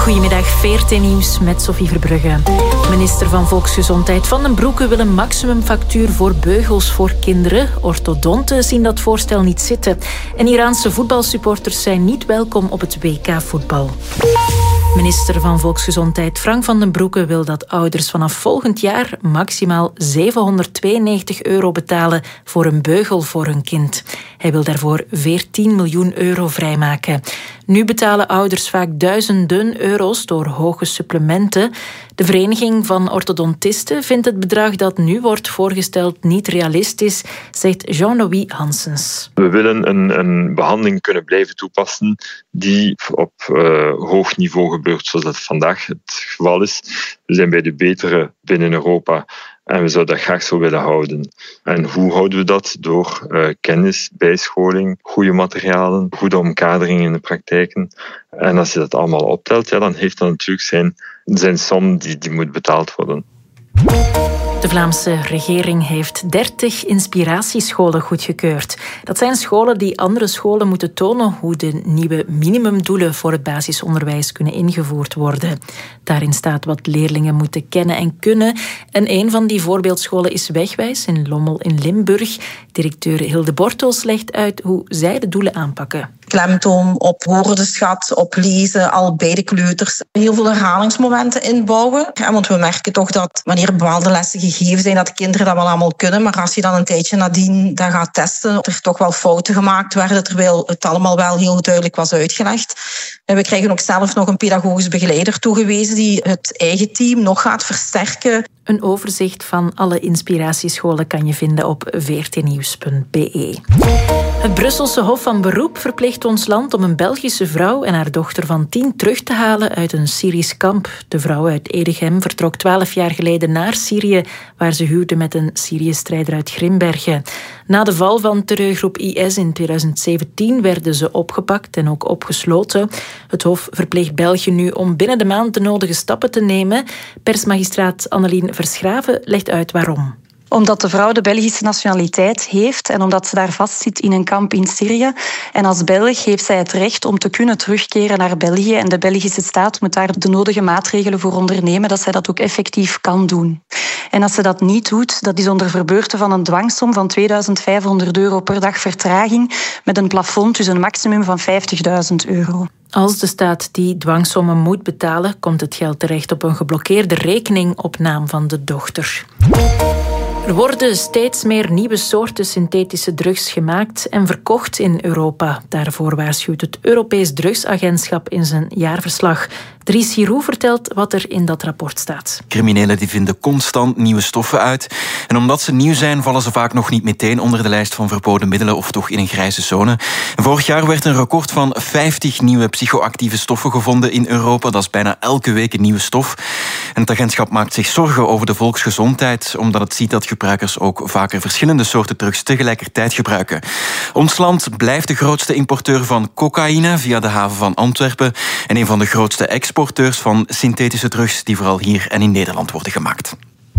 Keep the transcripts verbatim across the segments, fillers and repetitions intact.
Goedemiddag, V R T Nieuws met Sophie Verbrugge. Minister van Volksgezondheid Van den Broeke wil een maximumfactuur voor beugels voor kinderen. Orthodonten zien dat voorstel niet zitten. En Iraanse voetbalsupporters zijn niet welkom op het W K-voetbal. Minister van Volksgezondheid Frank Van den Broeke wil dat ouders vanaf volgend jaar maximaal zevenhonderdtweeënnegentig euro betalen voor een beugel voor hun kind. Hij wil daarvoor veertien miljoen euro vrijmaken. Nu betalen ouders vaak duizenden euro's door hoge supplementen. De Vereniging van Orthodontisten vindt het bedrag dat nu wordt voorgesteld niet realistisch, zegt Jean-Louis Hansens. We willen een, een behandeling kunnen blijven toepassen die op uh, hoog niveau gebeurt, zoals dat vandaag het geval is. We zijn bij de betere binnen Europa. En we zouden dat graag zo willen houden. En hoe houden we dat? Door uh, kennis, bijscholing, goede materialen, goede omkadering in de praktijken. En als je dat allemaal optelt, ja, dan heeft dat natuurlijk zijn, zijn som die, die moet betaald worden. De Vlaamse regering heeft dertig inspiratiescholen goedgekeurd. Dat zijn scholen die andere scholen moeten tonen hoe de nieuwe minimumdoelen voor het basisonderwijs kunnen ingevoerd worden. Daarin staat wat leerlingen moeten kennen en kunnen. En een van die voorbeeldscholen is Wegwijs in Lommel in Limburg. Directeur Hilde Bortels legt uit hoe zij de doelen aanpakken. Klemtoon op woordenschat, op lezen, al bij de kleuters. Heel veel herhalingsmomenten inbouwen. Ja, want we merken toch dat wanneer bepaalde lessen gegeven zijn, dat de kinderen dat wel allemaal kunnen. Maar als je dan een tijdje nadien dat gaat testen, dat er toch wel fouten gemaakt werden, terwijl het allemaal wel heel duidelijk was uitgelegd. En we krijgen ook zelf nog een pedagogisch begeleider toegewezen die het eigen team nog gaat versterken. Een overzicht van alle inspiratiescholen kan je vinden op v r t nieuws punt b e. Het Brusselse Hof van Beroep verplicht ons land om een Belgische vrouw en haar dochter van tien terug te halen uit een Syrisch kamp. De vrouw uit Edegem vertrok twaalf jaar geleden naar Syrië, waar ze huwde met een Syrië-strijder uit Grimbergen. Na de val van terreurgroep I S in tweeduizend zeventien werden ze opgepakt en ook opgesloten. Het Hof verplicht België nu om binnen de maand de nodige stappen te nemen. Persmagistraat Annelien Verschraven legt uit waarom. Omdat de vrouw de Belgische nationaliteit heeft en omdat ze daar vastzit in een kamp in Syrië. En als Belg heeft zij het recht om te kunnen terugkeren naar België. En de Belgische staat moet daar de nodige maatregelen voor ondernemen dat zij dat ook effectief kan doen. En als ze dat niet doet, dat is onder verbeurte van een dwangsom van tweeduizend vijfhonderd euro per dag vertraging met een plafond, dus een maximum van vijftigduizend euro. Als de staat die dwangsommen moet betalen, komt het geld terecht op een geblokkeerde rekening op naam van de dochter. Er worden steeds meer nieuwe soorten synthetische drugs gemaakt en verkocht in Europa. Daarvoor waarschuwt het Europees Drugsagentschap in zijn jaarverslag. Dries Giroux vertelt wat er in dat rapport staat. Criminelen die vinden constant nieuwe stoffen uit. En omdat ze nieuw zijn, vallen ze vaak nog niet meteen onder de lijst van verboden middelen of toch in een grijze zone. En vorig jaar werd een record van vijftig nieuwe psychoactieve stoffen gevonden in Europa. Dat is bijna elke week een nieuwe stof. En het agentschap maakt zich zorgen over de volksgezondheid, omdat het ziet dat gebruikers ook vaker verschillende soorten drugs tegelijkertijd gebruiken. Ons land blijft de grootste importeur van cocaïne via de haven van Antwerpen en een van de grootste exporteurs van synthetische drugs die vooral hier en in Nederland worden gemaakt.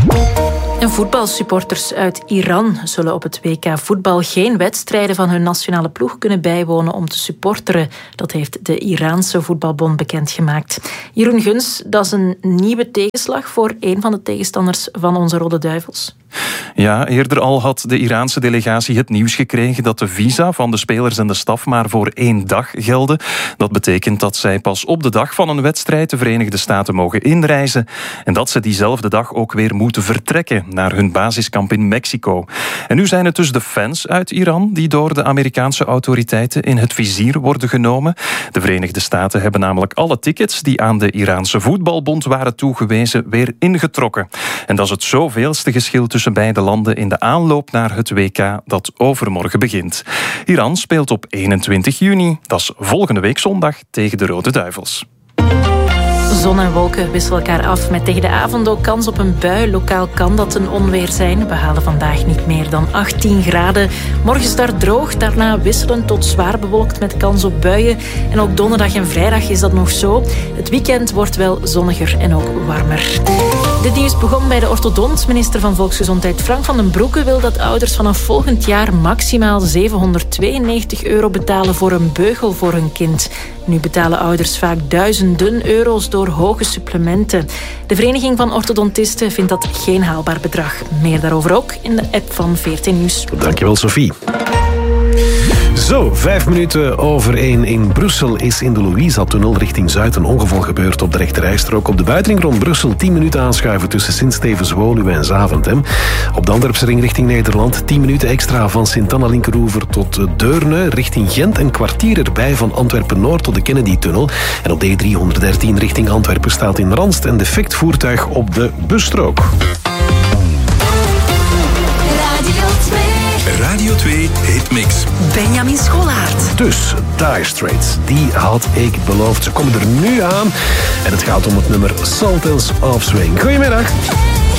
En voetbalsupporters uit Iran zullen op het W K voetbal geen wedstrijden van hun nationale ploeg kunnen bijwonen om te supporteren. Dat heeft de Iraanse voetbalbond bekendgemaakt. Jeroen Guns, dat is een nieuwe tegenslag voor een van de tegenstanders van onze Rode Duivels. Ja, eerder al had de Iraanse delegatie het nieuws gekregen dat de visa van de spelers en de staf maar voor één dag gelden. Dat betekent dat zij pas op de dag van een wedstrijd de Verenigde Staten mogen inreizen en dat ze diezelfde dag ook weer moeten vertrekken naar hun basiskamp in Mexico. En nu zijn het dus de fans uit Iran die door de Amerikaanse autoriteiten in het vizier worden genomen. De Verenigde Staten hebben namelijk alle tickets die aan de Iraanse voetbalbond waren toegewezen weer ingetrokken. En dat is het zoveelste geschil tussen beide landen in de aanloop naar het W K dat overmorgen begint. Iran speelt op eenentwintig juni, dat is volgende week zondag, tegen de Rode Duivels. Zon en wolken wisselen elkaar af met tegen de avond ook kans op een bui. Lokaal kan dat een onweer zijn. We halen vandaag niet meer dan achttien graden. Morgen start droog, daarna wisselend tot zwaar bewolkt met kans op buien. En ook donderdag en vrijdag is dat nog zo. Het weekend wordt wel zonniger en ook warmer. Dit nieuws begon bij de orthodont. Minister van Volksgezondheid Frank van den Broeke wil dat ouders vanaf volgend jaar maximaal zevenhonderdtweeënnegentig euro betalen voor een beugel voor hun kind. Nu betalen ouders vaak duizenden euro's door hoge supplementen. De Vereniging van Orthodontisten vindt dat geen haalbaar bedrag. Meer daarover ook in de app van V R T Nieuws. Dankjewel, Sophie. Zo, vijf minuten over één. In Brussel is in de Louisa-tunnel richting Zuid een ongeval gebeurd op de rechterrijstrook. Op de buitenring rond Brussel tien minuten aanschuiven tussen Sint-Stevens-Woluwe en Zaventem. Op de Antwerpse ring richting Nederland tien minuten extra van Sint-Anna-Linkeroever tot Deurne. Richting Gent een kwartier erbij van Antwerpen-Noord tot de Kennedy-tunnel. En op de E driehonderddertien richting Antwerpen staat in Randst een defect voertuig op de busstrook. Radio twee Hitmix. Benjamin Scholaert. Dus Dire Straits, die had ik beloofd. Ze komen er nu aan. En het gaat om het nummer Sultans of Swing. Goedemiddag.